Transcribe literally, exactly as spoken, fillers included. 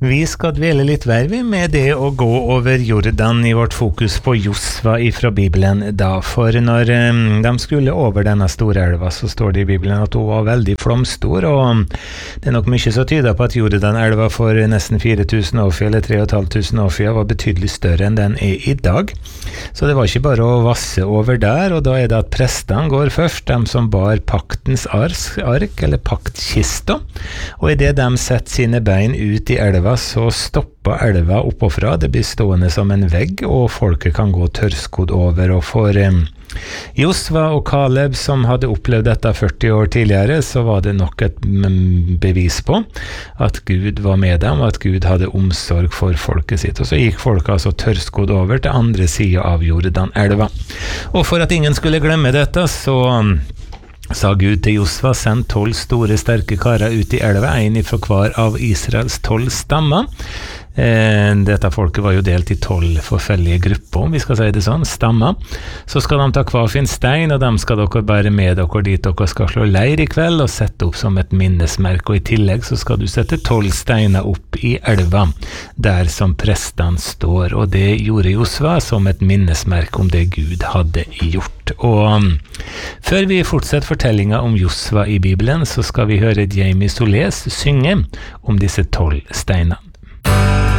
Vi skal dvele litt hver vi med det å gå over Jordan i vårt fokus på Josva ifra Bibelen da, for når um, de skulle over denne store elva, så står det i Bibelen at hun var veldig flomstor, og det er nok mye så tyder på at Jordan-elva for nesten fire tusen år siden, eller tre tusen fem hundre år siden, var betydelig større enn den er i dag. Så det var ikke bare å vasse over der, og da er det at prestene går først, de som bar paktens ark, eller paktkista, og i det de setter sine bein ut i elva, så stopper elva oppåfra, det blir stående som en vegg, og folket kan gå tørrskodd over, og for um, Josva og Kaleb som hadde opplevd dette førti år tidligere, så var det nok et mm, bevis på at Gud var med dem, og at Gud hadde omsorg for folket sitt, og så gikk folket altså tørrskodd over til andre siden av Jordan-elva. Og for at ingen skulle glemme dette, så sa Gud til Josva, send tolv store sterke karer ut i elva, en ifra hver av Israels tolv stammer. Eh, dette folket var jo delt i tolv forskjellige grupper, om vi skal si det sånn, stammer. Så skal de ta hver sin stein, og de skal dere bære med dere dit dere skal slå leir i kveld, og sette opp som et minnesmerke, og i tillegg så skal du sette tolv steiner opp i elva, der som prestene står, og det gjorde Josva som et minnesmerke om det Gud hadde gjort. Og um, før vi fortsetter fortellingen om Josva i Bibelen, så skal vi høre Jamie Soles synge om disse tolv steiner.